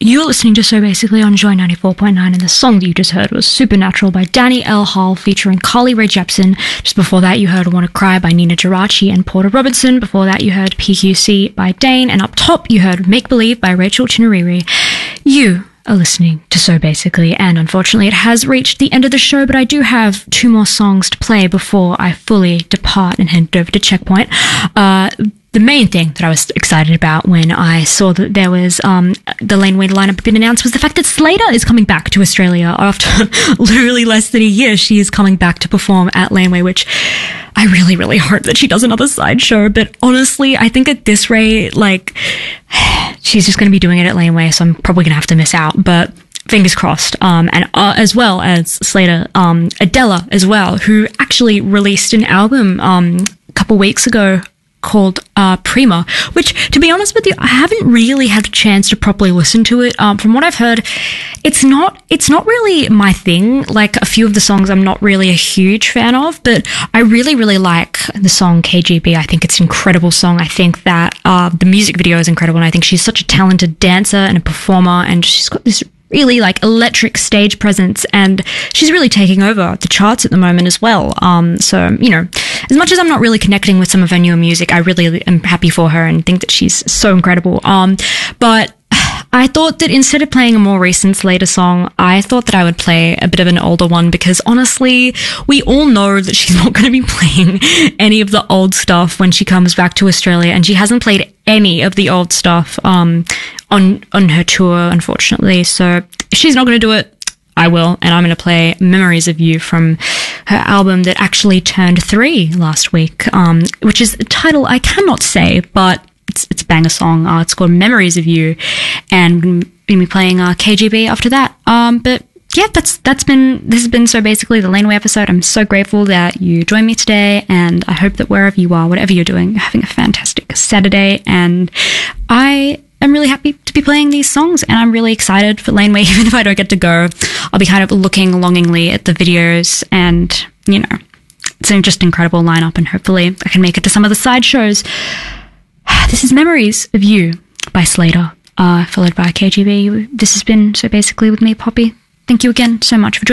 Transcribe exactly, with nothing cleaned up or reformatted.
You're listening to So Basically on Joy ninety-four point nine, and the song that you just heard was Supernatural by Danny L. Hall featuring Carly Rae Jepsen. Just before that, you heard Wanna Cry by Nina Geraci and Porter Robinson. Before that, you heard P Q C by Dane, and up top, you heard Make Believe by Rachel Chinariri. You are listening to So Basically, and unfortunately it has reached the end of the show, but I do have two more songs to play before I fully depart and head over to Checkpoint. Uh, the main thing that I was excited about when I saw that there was um, the Laneway lineup had been announced was the fact that Slater is coming back to Australia after literally less than a year. She is coming back to perform at Laneway, which I really, really hope that she does another sideshow. But honestly, I think at this rate, like, she's just going to be doing it at Laneway, so I'm probably going to have to miss out. But fingers crossed. Um, and uh, as well as Slater, um, Adela as well, who actually released an album um, a couple weeks ago called uh, Prima, which, to be honest with you, I haven't really had a chance to properly listen to it. Um, from what I've heard, it's not it's not really my thing. Like, a few of the songs I'm not really a huge fan of, but I really, really like the song K G B. I think it's an incredible song. I think that uh, the music video is incredible, and I think she's such a talented dancer and a performer, and she's got this really like electric stage presence, and she's really taking over the charts at the moment as well. Um, so, you know, as much as I'm not really connecting with some of her newer music, I really am happy for her and think that she's so incredible. Um, but I thought that instead of playing a more recent Slater song, I thought that I would play a bit of an older one, because honestly, we all know that she's not going to be playing any of the old stuff when she comes back to Australia, and she hasn't played any of the old stuff um, on on her tour, unfortunately. So if she's not going to do it, I will, and I'm going to play Memories of You from her album that actually turned three last week, um, which is a title I cannot say, but It's, it's a banger song. Uh, it's called Memories of You, and we'll be playing uh, K G B after that. Um, but yeah, that's that's been this has been So Basically the Laneway episode. I'm so grateful that you joined me today, and I hope that wherever you are, whatever you're doing, you're having a fantastic Saturday. And I am really happy to be playing these songs, and I'm really excited for Laneway. Even if I don't get to go, I'll be kind of looking longingly at the videos, and you know, it's an just incredible lineup, and hopefully I can make it to some of the side shows. This is Memories of You by Slater, uh, followed by K G B. This has been So Basically with me, Poppy. Thank you again so much for joining.